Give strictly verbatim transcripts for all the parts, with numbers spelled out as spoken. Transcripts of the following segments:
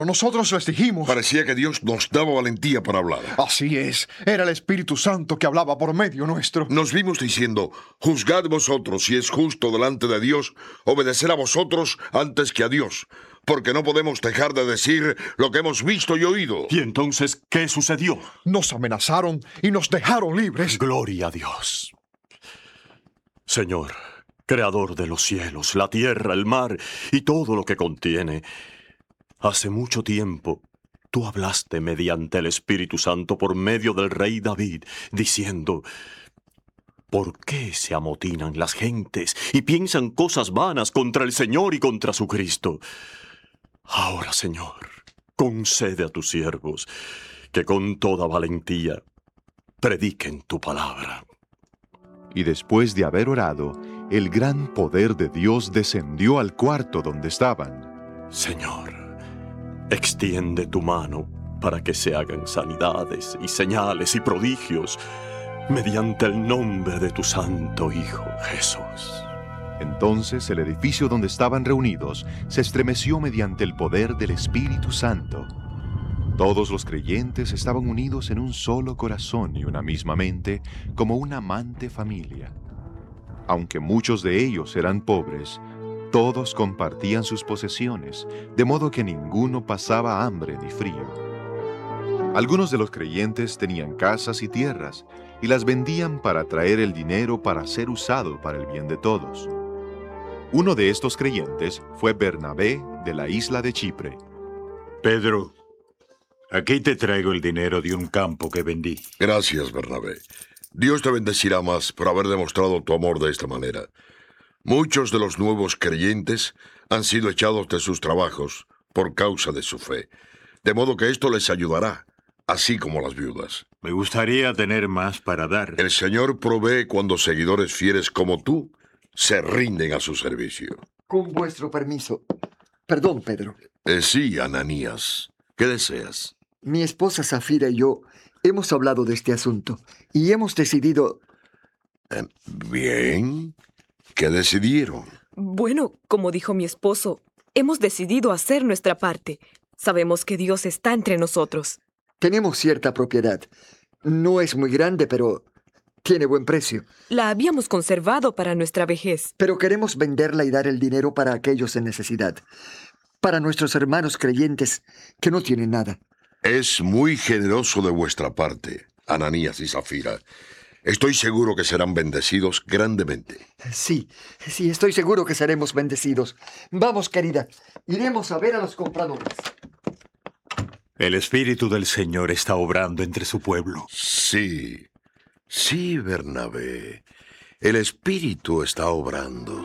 Nosotros les dijimos... Parecía que Dios nos daba valentía para hablar. Así es. Era el Espíritu Santo que hablaba por medio nuestro. Nos vimos diciendo, juzgad vosotros si es justo delante de Dios obedecer a vosotros antes que a Dios, porque no podemos dejar de decir lo que hemos visto y oído. ¿Y entonces qué sucedió? Nos amenazaron y nos dejaron libres. Gloria a Dios. Señor, creador de los cielos, la tierra, el mar y todo lo que contiene, hace mucho tiempo tú hablaste mediante el Espíritu Santo por medio del rey David, diciendo: ¿por qué se amotinan las gentes y piensan cosas vanas contra el Señor y contra su Cristo? Ahora, Señor, concede a tus siervos que con toda valentía prediquen tu palabra. Y después de haber orado, el gran poder de Dios descendió al cuarto donde estaban. Señor, extiende tu mano para que se hagan sanidades y señales y prodigios mediante el nombre de tu Santo Hijo Jesús. Entonces el edificio donde estaban reunidos se estremeció mediante el poder del Espíritu Santo. Todos los creyentes estaban unidos en un solo corazón y una misma mente, como una amante familia. Aunque muchos de ellos eran pobres, todos compartían sus posesiones, de modo que ninguno pasaba hambre ni frío. Algunos de los creyentes tenían casas y tierras, y las vendían para traer el dinero para ser usado para el bien de todos. Uno de estos creyentes fue Bernabé, de la isla de Chipre. Pedro, aquí te traigo el dinero de un campo que vendí. Gracias, Bernabé. Dios te bendecirá más por haber demostrado tu amor de esta manera. Muchos de los nuevos creyentes han sido echados de sus trabajos por causa de su fe, de modo que esto les ayudará, así como las viudas. Me gustaría tener más para dar. El Señor provee cuando seguidores fieles como tú se rinden a su servicio. Con vuestro permiso. Perdón, Pedro. Eh, sí, Ananías. ¿Qué deseas? Mi esposa Zafira y yo hemos hablado de este asunto y hemos decidido... Eh, bien. ¿Qué decidieron? Bueno, como dijo mi esposo, hemos decidido hacer nuestra parte. Sabemos que Dios está entre nosotros. Tenemos cierta propiedad. No es muy grande, pero tiene buen precio. La habíamos conservado para nuestra vejez. Pero queremos venderla y dar el dinero para aquellos en necesidad. Para nuestros hermanos creyentes que no tienen nada. Es muy generoso de vuestra parte, Ananías y Zafira. Estoy seguro que serán bendecidos grandemente. Sí, sí, estoy seguro que seremos bendecidos. Vamos, querida, iremos a ver a los compradores. El Espíritu del Señor está obrando entre su pueblo. Sí, sí, Bernabé. El Espíritu está obrando.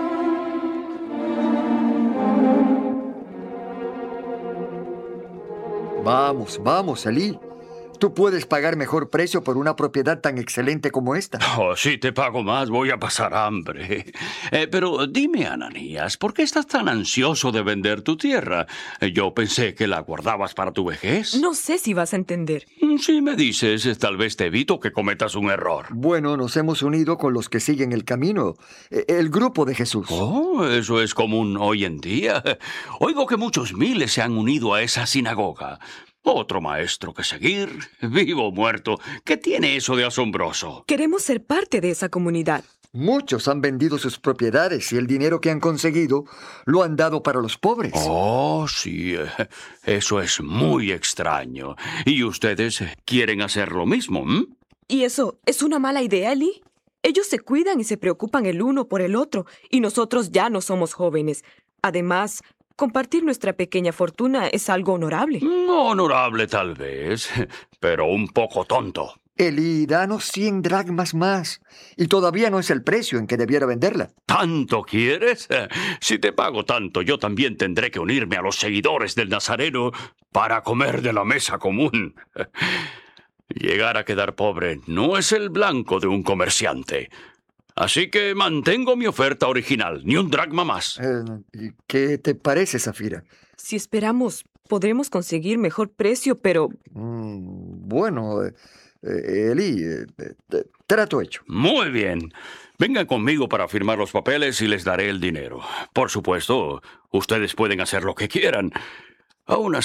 Vamos, vamos, Elí. Tú puedes pagar mejor precio por una propiedad tan excelente como esta. Oh, si te pago más, voy a pasar hambre. Eh, pero dime, Ananías, ¿por qué estás tan ansioso de vender tu tierra? Eh, Yo pensé que la guardabas para tu vejez. No sé si vas a entender. Si me dices, tal vez te evito que cometas un error. Bueno, nos hemos unido con los que siguen el camino, eh, el grupo de Jesús. Oh, eso es común hoy en día. Oigo que muchos miles se han unido a esa sinagoga. Otro maestro que seguir, vivo o muerto. ¿Qué tiene eso de asombroso? Queremos ser parte de esa comunidad. Muchos han vendido sus propiedades y el dinero que han conseguido lo han dado para los pobres. Oh, sí. Eso es muy extraño. ¿Y ustedes quieren hacer lo mismo? ¿m? ¿Y eso es una mala idea, Eli? Ellos se cuidan y se preocupan el uno por el otro, y nosotros ya no somos jóvenes. Además, compartir nuestra pequeña fortuna es algo honorable. No honorable tal vez, pero un poco tonto. Eli, danos cien dracmas más. Y todavía no es el precio en que debiera venderla. ¿Tanto quieres? Si te pago tanto, yo también tendré que unirme a los seguidores del Nazareno para comer de la mesa común. Llegar a quedar pobre no es el blanco de un comerciante. Así que mantengo mi oferta original, ni un dracma más. Eh, ¿Qué te parece, Zafira? Si esperamos, podremos conseguir mejor precio, pero... Mm, bueno, eh, eh, Eli, eh, eh, trato hecho. Muy bien. Vengan conmigo para firmar los papeles y les daré el dinero. Por supuesto, ustedes pueden hacer lo que quieran. Aún